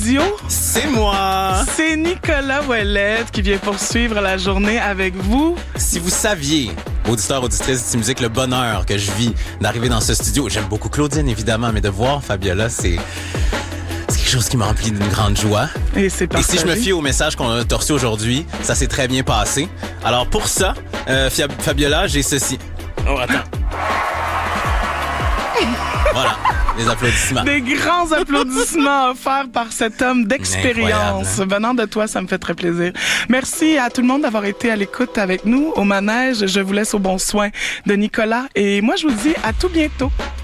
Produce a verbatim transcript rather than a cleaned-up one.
studio, c'est moi. C'est Nicolas Ouellette qui vient poursuivre la journée avec vous. Si vous saviez, auditeurs, auditrices d'I T Musique, le bonheur que je vis d'arriver dans ce studio. J'aime beaucoup Claudine, évidemment, mais de voir Fabiola, c'est... c'est quelque chose qui me remplit d'une grande joie. Et c'est Et si je me fie au message qu'on a reçu aujourd'hui, ça s'est très bien passé. Alors pour ça, euh, Fabiola, j'ai ceci. Oh, attends. Voilà, les applaudissements. Des grands applaudissements offerts par cet homme d'expérience. Incroyable. Venant de toi, ça me fait très plaisir. Merci à tout le monde d'avoir été à l'écoute avec nous au manège. Je vous laisse au bon soin de Nicolas. Et moi, je vous dis à tout bientôt.